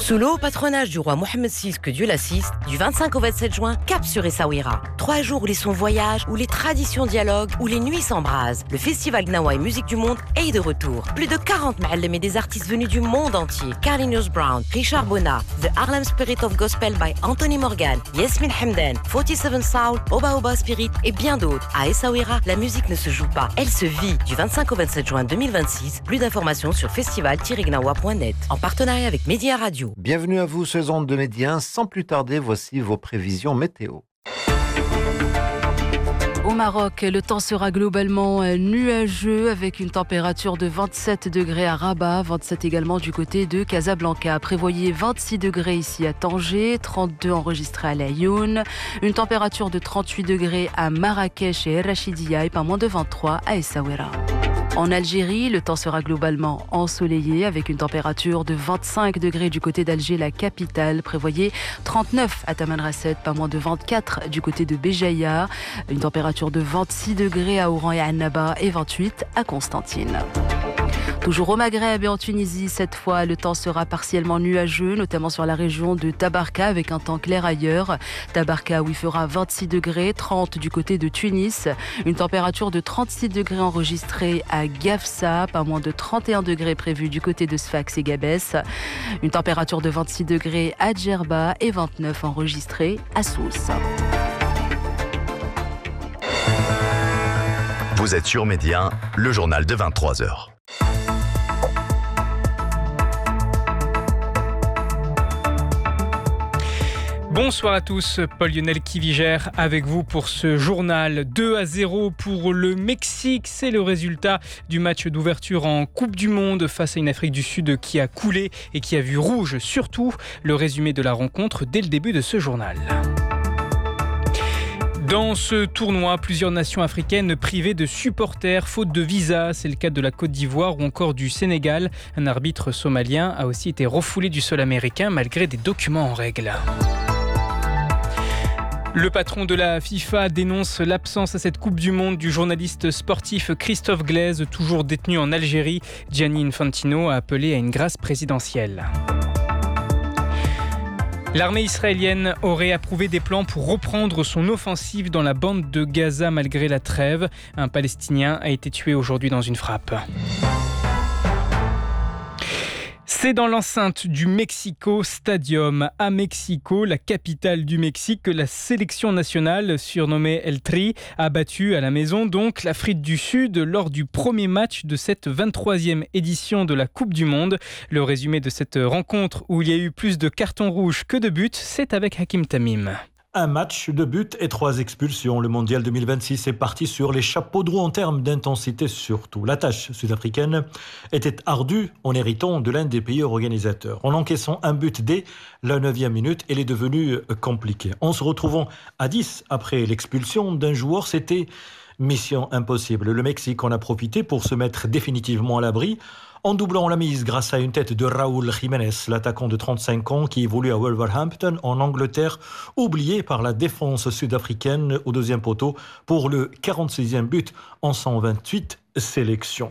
Sous le haut patronage du roi Mohammed VI, que Dieu l'assiste, du 25 au 27 juin, cap sur Essaouira. 3 jours où les sons voyagent, où les traditions dialoguent, où les nuits s'embrasent. Le festival Gnawa et Musique du Monde est de retour. Plus de 40 ma'allem et des artistes venus du monde entier. Carlinhos Brown, Richard Bona, The Harlem Spirit of Gospel by Anthony Morgan, Yasmin Hamdan, 47 Soul, Oba Oba Spirit et bien d'autres. À Essaouira, la musique ne se joue pas, elle se vit. Du 25 au 27 juin 2026, plus d'informations sur festival-gnawa.net en partenariat avec Média Radio. Bienvenue à vous, ces ondes de Média. Sans plus tarder, voici vos prévisions météo. Au Maroc, le temps sera globalement nuageux avec une température de 27 degrés à Rabat, 27 également du côté de Casablanca. Prévoyez 26 degrés ici à Tanger, 32 enregistrés à Laayoune, une température de 38 degrés à Marrakech et Rachidia et pas moins de 23 à Essaouira. En Algérie, le temps sera globalement ensoleillé avec une température de 25 degrés du côté d'Alger, la capitale. Prévoyez 39 à Tamanrasset, pas moins de 24 du côté de Béjaïa. Une température de 26 degrés à Oran et à Annaba et 28 à Constantine. Toujours au Maghreb et en Tunisie, cette fois, le temps sera partiellement nuageux, notamment sur la région de Tabarka avec un temps clair ailleurs. Tabarka où il fera 26 degrés, 30 du côté de Tunis. Une température de 36 degrés enregistrée à Gafsa, pas moins de 31 degrés prévus du côté de Sfax et Gabès. Une température de 26 degrés à Djerba et 29 enregistrée à Sousse. Vous êtes sur Média, le journal de 23h. Bonsoir à tous, Paul-Lionel Kivigère avec vous pour ce journal. 2-0 pour le Mexique, c'est le résultat du match d'ouverture en Coupe du Monde face à une Afrique du Sud qui a coulé et qui a vu rouge. Surtout, le résumé de la rencontre dès le début de ce journal. Dans ce tournoi, plusieurs nations africaines privées de supporters faute de visa. C'est le cas de la Côte d'Ivoire ou encore du Sénégal. Un arbitre somalien a aussi été refoulé du sol américain malgré des documents en règle. Le patron de la FIFA dénonce l'absence à cette Coupe du Monde du journaliste sportif Christophe Glaise, toujours détenu en Algérie. Gianni Infantino a appelé à une grâce présidentielle. L'armée israélienne aurait approuvé des plans pour reprendre son offensive dans la bande de Gaza malgré la trêve. Un Palestinien a été tué aujourd'hui dans une frappe. C'est dans l'enceinte du Mexico Stadium, à Mexico, la capitale du Mexique, que la sélection nationale, surnommée El Tri, a battu à la maison donc l'Afrique du Sud lors du premier match de cette 23e édition de la Coupe du Monde. Le résumé de cette rencontre où il y a eu plus de cartons rouges que de buts, c'est avec Hakim Tamim. Un match, 2 buts et 3 expulsions. Le mondial 2026 est parti sur les chapeaux de roue en termes d'intensité surtout. La tâche sud-africaine était ardue en héritant de l'un des pays organisateurs. En encaissant un but dès la 9e minute, elle est devenue compliquée. En se retrouvant à 10 après l'expulsion d'un joueur, c'était mission impossible. Le Mexique en a profité pour se mettre définitivement à l'abri en doublant la mise grâce à une tête de Raúl Jiménez, l'attaquant de 35 ans qui évolue à Wolverhampton en Angleterre, oublié par la défense sud-africaine au deuxième poteau pour le 46e but en 128 sélections.